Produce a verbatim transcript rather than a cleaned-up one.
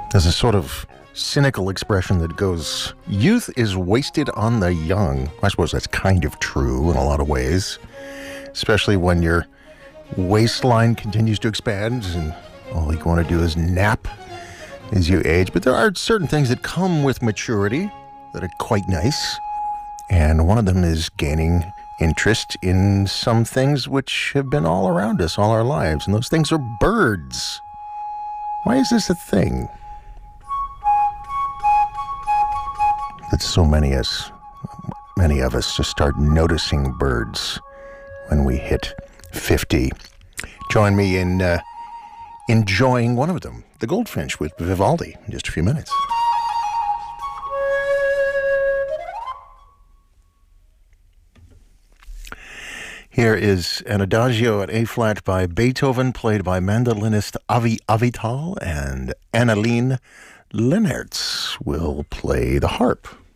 There's a sort of cynical expression that goes, youth is wasted on the young. I suppose that's kind of true in a lot of ways, especially when your waistline continues to expand and all you want to do is nap as you age. But there are certain things that come with maturity that are quite nice, and one of them is gaining interest in some things which have been all around us all our lives, and those things are birds. Why is this a thing that so many us, many of us just start noticing birds when we hit fifty? Join me in uh, enjoying one of them, the goldfinch with Vivaldi, in just a few minutes. Here is an adagio at A-flat by Beethoven, played by mandolinist Avi Avital, and Anneline Lennertz will play the harp.